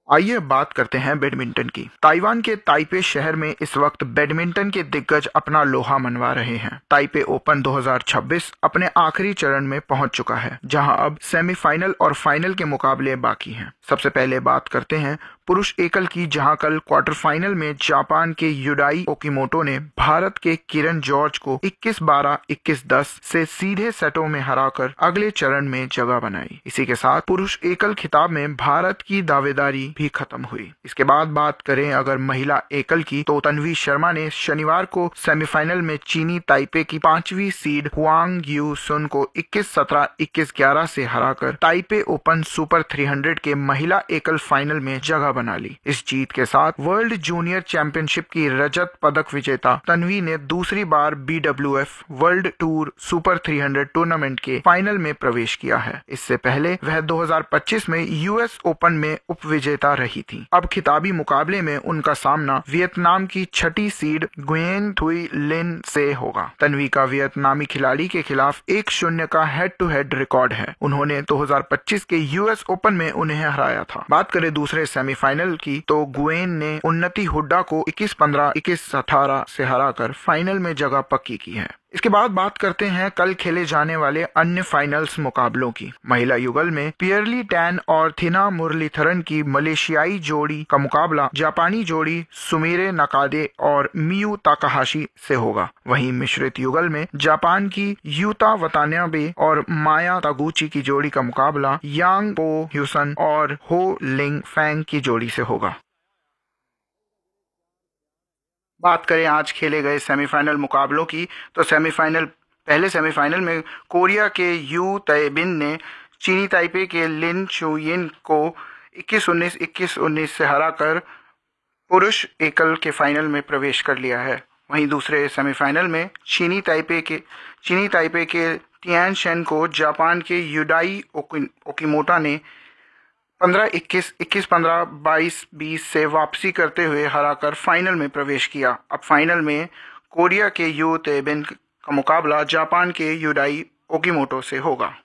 आइए बात करते हैं बैडमिंटन की। ताइवान के ताइपे शहर में इस वक्त बैडमिंटन के दिग्गज अपना लोहा मनवा रहे हैं। ताइपे ओपन 2026 अपने आखिरी चरण में पहुंच चुका है, जहां अब सेमीफाइनल और फाइनल के मुकाबले बाकी हैं। सबसे पहले बात करते हैं पुरुष एकल की, जहां कल क्वार्टर फाइनल में जापान के युडाई ओकीमोटो ने भारत के किरण जॉर्ज को 21-12, 21-10 से सीधे सेटों में हराकर अगले चरण में जगह बनाई। इसी के साथ पुरुष एकल खिताब में भारत की दावेदारी भी खत्म हुई। इसके बाद बात करें अगर महिला एकल की, तो तन्वी शर्मा ने शनिवार को सेमीफाइनल में चीनी ताइपे की 5वीं सीड हुआंग यू सुन को 21-17, 21-11 से हराकर ताइपे ओपन सुपर 300 के महिला एकल फाइनल में जगह बना ली। इस जीत के साथ वर्ल्ड जूनियर चैंपियनशिप की रजत पदक विजेता तन्वी ने दूसरी बार BWF world tour super 300 tournament के फाइनल में प्रवेश किया है। इससे पहले वह 2025 में US ओपन में उपविजेता रही थी। अब खिताबी मुकाबले में उनका सामना वियतनाम की 6ठी सीड गुयेन थुई लिन से होगा। तन्वी का वियतनामी खिलाड़ी के खिलाफ 1-0 का हेड टू हेड रिकॉर्ड है। उन्होंने 2025 के US ओपन में उन्हें हराया था। बात करें दूसरे सेमीफाइनल की, तो गुयेन ने उन्नति हुड्डा को 21-15, 21-18 से हराकर फाइनल में जगह पक्की की है। इसके बाद बात करते हैं कल खेले जाने वाले अन्य फाइनल्स मुकाबलों की। महिला युगल में पियरली टैन और थिना मुरलीधरन की मलेशियाई जोड़ी का मुकाबला जापानी जोड़ी सुमिरे नकादे और मियू ताकाहाशी से होगा। वहीं मिश्रित युगल में जापान की यूता वतानाबे और माया तागुची की जोड़ी का मुकाबला यांग पो ह्यूसन और हो लिंग फैंग की जोड़ी से होगा। बात करें आज खेले गए सेमीफाइनल मुकाबलों की, तो पहले सेमीफाइनल में कोरिया के यू तयबिन ने चीनी ताइपे के लिन चुयिन को 21-19, 21-19 से हराकर पुरुष एकल के फाइनल में प्रवेश कर लिया है। वहीं दूसरे सेमीफाइनल में चीनी ताइपे के तियान शेन को जापान के युडाई ओकीमोटा ने 15-21, 21-15, 22-20 से वापसी करते हुए हराकर फाइनल में प्रवेश किया। अब फाइनल में कोरिया के यू तेबिन का मुकाबला जापान के युडाई ओकीमोटो से होगा।